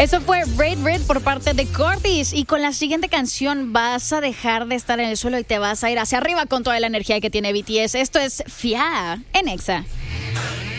Eso fue Raid Red por parte de Curtis. Y con la siguiente canción vas a dejar de estar en el suelo y te vas a ir hacia arriba con toda la energía que tiene BTS. Esto es Fia en Exa.